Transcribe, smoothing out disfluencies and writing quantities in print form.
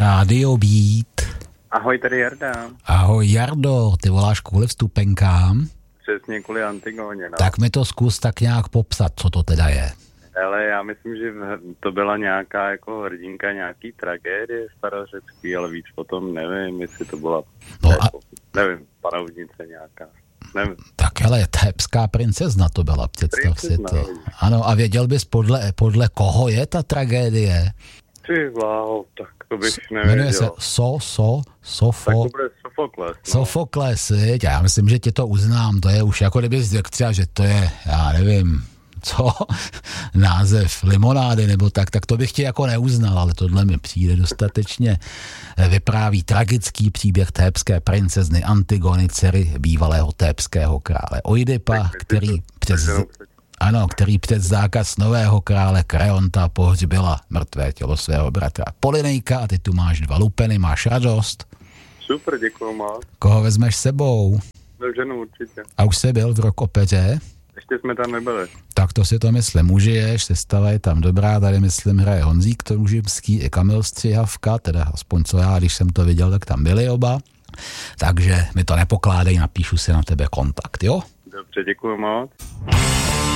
Rádio Beat. Ahoj, tady Jarda. Ahoj Jardo, ty voláš kvůli vstupenkám? Přesně, kvůli Antigoně, no. Tak mi to zkus tak nějak popsat, co to teda je. Ale já myslím, že to byla nějaká jako hrdinka nějaký tragédie starořecký, ale víc potom nevím, jestli to byla, nevím, panovnice nějaká. Nevím. Tak ale thébská princezna to byla, představ si to. Ano, a věděl bys podle koho je ta tragédie? Ty bláho, tak to bych nevěděl. Jmenuje se Tak to bude Sofokles. No. Sofokles, já myslím, že tě to uznám, to je už jako kdybys řekl třeba, že to je, já nevím, co, název limonády nebo tak to bych tě jako neuznal, ale tohle mi přijde dostatečně. Vypráví tragický příběh thébské princezny Antigony, dcery bývalého thébského krále Oidipa, který přes zákaz nového krále Kreonta pohřbila mrtvé tělo svého bratra Polynejka a ty tu máš 2 lupeny, máš radost. Super, děkuju moc. Koho vezmeš sebou? Ženu určitě. A už jsi byl v Rock opeře? Ještě jsme tam nebyli. Tak to si to myslím, užiješ, sestava je tam dobrá, tady myslím hraje Honzík Toužimský i Kamil Střihavka, teda aspoň co já, když jsem to viděl, tak tam byli oba. Takže mi to nepokládej, napíšu si na tebe kontakt, jo? Dobře, děkuju moc.